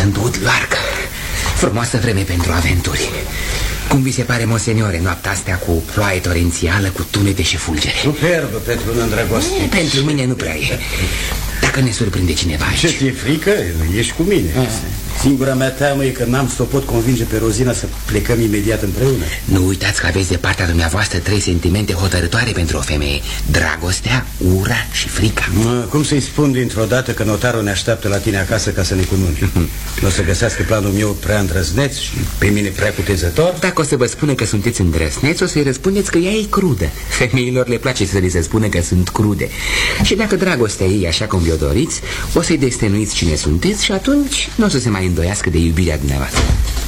Sunt udlarcă. Frumoasă vreme pentru aventuri. Cum vi se pare, monseniore, noaptea astea cu ploaie torențială, cu tunete și fulgere? Superbă pentru un îndrăgostit. Pentru mine nu prea e. Dacă ne surprinde cineva aici. Ce ți-e frică? Ești cu mine. Singura mea teamă e că n-am să o pot convinge pe Rozina să plecăm imediat împreună. Nu uitați că aveți de partea dumneavoastră 3 sentimente hotărătoare pentru o femeie: dragostea, ura și frica. Cum să-i spun dintr-o dată că notarul ne așteaptă la tine acasă ca să ne cununi? Nu o să găsească planul meu prea îndrăzneț și pe mine prea cutezător? Dacă o să vă spună că sunteți îndrăzneți, o să-i răspundeți că ea e crudă. Femeilor le place să li se spună că sunt crude. Și dacă dragostea ei așa cum vi-o doriți, o să-i destenuiți cine sunteți și atunci nu o să se mai îndoiască de iubirea dumneavoastră.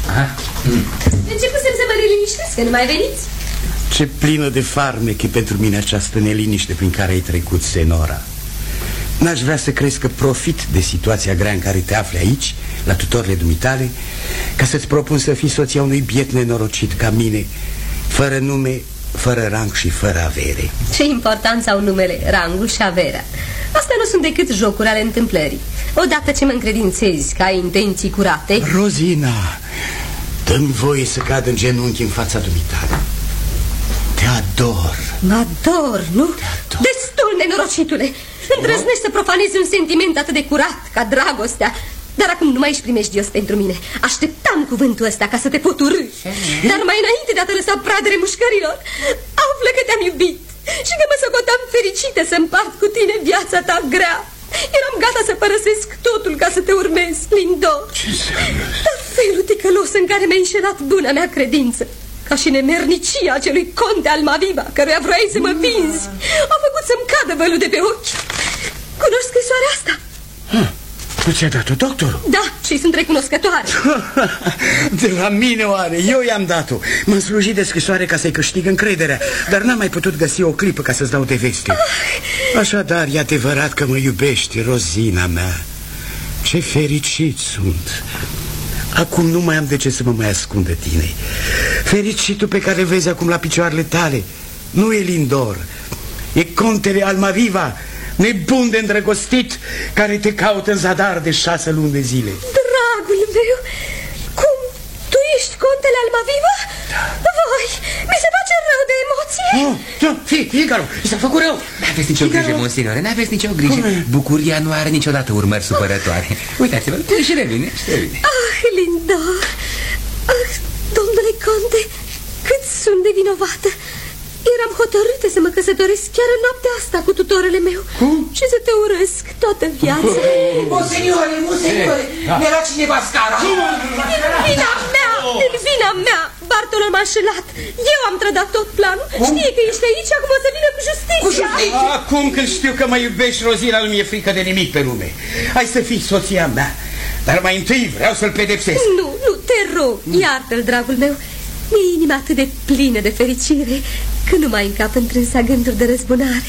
Începusem să mă reliniștesc, că nu mai veniți. Ce plină de farmec e pentru mine această neliniște prin care ai trecut, Senora. N-aș vrea să crezi că profit de situația grea în care te afli aici, la tutorile dumitale, ca să-ți propun să fii soția unui biet nenorocit ca mine, fără nume, fără rang și fără avere. Ce importanță au numele, rangul și averea? Astea nu sunt decât jocuri ale întâmplării. Odată ce mă încredințezi că ai intenții curate... Rozina, dă-mi voie să cad în genunchi în fața dumitale. Te ador. Mă ador, nu? Ador. Destul, nenorocitule. Îndrăznești să profanezi un sentiment atât de curat ca dragostea. Dar acum nu mai ești primejdios pentru mine. Așteptam cuvântul ăsta ca să te pot urâ. Dar mai înainte de a te lăsa pradele mușcărilor, află că te-am iubit și că mă socoteam fericită să împart cu tine viața ta grea. Eram gata să părăsesc totul ca să te urmez, Lindor. Dar felul ticălos în care mi-ai înșelat buna mea credință, ca și nemernicia acelui conte Almaviva, căruia vroiai să mă vinzi, a făcut să-mi cadă vălul de pe ochi. Cunoști scrisoarea asta? Nu ți-a dat-o doctorul? Da, și sunt recunoscătoare. De la mine oare? Eu i-am dat-o. M-am slujit de scrisoare ca să-i câștig încrederea, dar n-am mai putut găsi o clipă ca să-ți dau de veste. Așadar, e adevărat că mă iubești, Rozina mea. Ce fericit sunt. Acum nu mai am de ce să mă mai ascund de tine. Fericitul pe care îl vezi acum la picioarele tale nu e Lindor, e contele Almaviva, nebun de îndrăgostit, care te caută în zadar de 6 luni de zile. Dragul meu, cum? Tu ești contele Almaviva? Da. Vai, mi se face rău de emoție. Figaro, i s-a făcut rău. N-aveți nicio grijă, monsignore, n-aveți nicio grijă. Bucuria nu are niciodată urmări supărătoare. Uitați-vă, și revine, și revine. Ah, Lindor, ah, domnule conte, cât sunt de vinovată. Eram hotărâtă să mă căsătoresc chiar în noaptea asta cu tutorele meu. Și să te urăsc toată viața. Monsignore, mi-a luat cineva scara. Din vina mea, Bartolo m-a înșelat. Eu am trădat tot planul. Știe că ești aici, acum o să vină cu justiția. Acum când știu că mă iubești, Rozina, nu mi-e frică de nimic pe lume. Hai să fii soția mea, dar mai întâi vreau să-l pedepsesc. Nu, te rog, iartă-l, dragul meu. Mi-e inima atât de plină de fericire că nu mai încap întrânsa gânduri de răzbunare.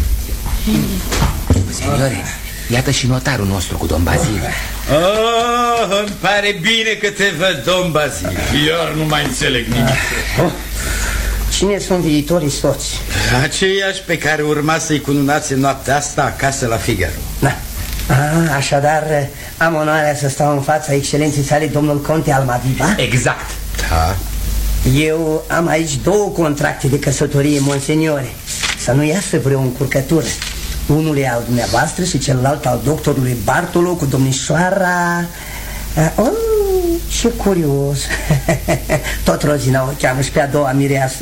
Signore, iată și notarul nostru cu domn Bazil. Îmi pare bine că te văd, domn Bazil. Iar nu mai înțeleg nimic. Cine sunt viitorii soți? Aceiași pe care urma să-i cununați în noaptea asta acasă la Figaro. Da. Așadar, am onoarea să stau în fața excelenței sale, domnul conte Almaviva. Exact. Da. Eu am aici 2 contracte de căsătorie, monseniore. Să nu iasă vreo încurcătură. Unul e al dumneavoastră și celălalt al doctorului Bartolo cu domnișoara... ce curios. Tot Rozina o cheamă și pe a doua mireasă.